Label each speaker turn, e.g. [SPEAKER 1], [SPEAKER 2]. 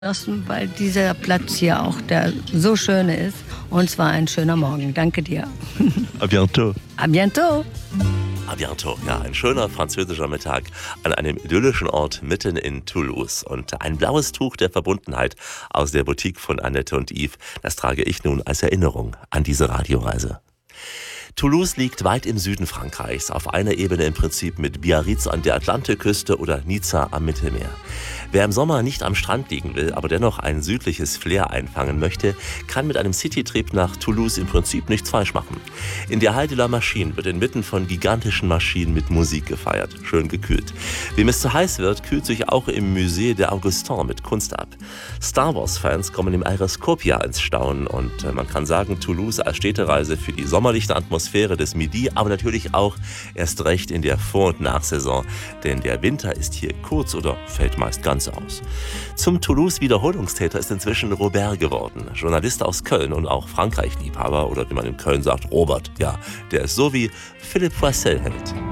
[SPEAKER 1] Weil dieser Platz hier auch der so schön ist. Und zwar ein schöner Morgen. Danke dir.
[SPEAKER 2] À bientôt.
[SPEAKER 1] À bientôt.
[SPEAKER 3] À bientôt. Ja, ein schöner französischer Mittag an einem idyllischen Ort mitten in Toulouse. Und ein blaues Tuch der Verbundenheit aus der Boutique von Annette und Yves, das trage ich nun als Erinnerung an diese Radioreise. Toulouse liegt weit im Süden Frankreichs, auf einer Ebene im Prinzip mit Biarritz an der Atlantikküste oder Nizza am Mittelmeer. Wer im Sommer nicht am Strand liegen will, aber dennoch ein südliches Flair einfangen möchte, kann mit einem Citytrip nach Toulouse im Prinzip nichts falsch machen. In der Halle de la Machine wird inmitten von gigantischen Maschinen mit Musik gefeiert, schön gekühlt. Wem es zu heiß wird, kühlt sich auch im Musée des Augustins mit Kunst ab. Star Wars-Fans kommen im Aeroskopia ins Staunen und man kann sagen, Toulouse als Städtereise für die sommerliche Atmosphäre des Midi, aber natürlich auch erst recht in der Vor- und Nachsaison, denn der Winter ist hier kurz oder fällt meist ganz aus. Zum Toulouse-Wiederholungstäter ist inzwischen Robert geworden, Journalist aus Köln und auch Frankreich-Liebhaber oder wie man in Köln sagt, Robert. Ja, der ist so wie Philippe Poisel hält.